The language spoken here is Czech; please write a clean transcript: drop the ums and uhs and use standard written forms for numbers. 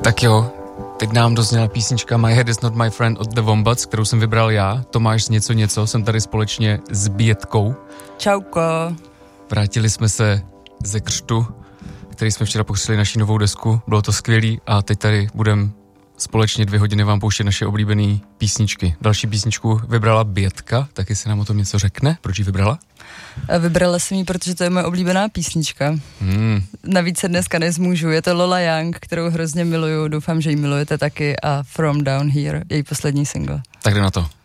Tak jo, teď nám dozněla písnička My Head is not my friend od The Wombats, kterou jsem vybral já. Tomáš z něco, jsem tady společně s Bětkou. Čauko. Vrátili jsme se ze křtu, který jsme včera pokřtili naší novou desku. Bylo to skvělý a teď tady budeme společně 2 hodiny vám pouštět naše oblíbené písničky. Další písničku vybrala Bětka, taky se nám o tom něco řekne. Proč ji vybrala? Vybrala jsem ji, protože to je moje oblíbená písnička. Navíc se dneska nezmůžu. Je to Lola Young, kterou hrozně miluju. Doufám, že ji milujete taky. A From Down Here, její poslední single. Tak jde na to.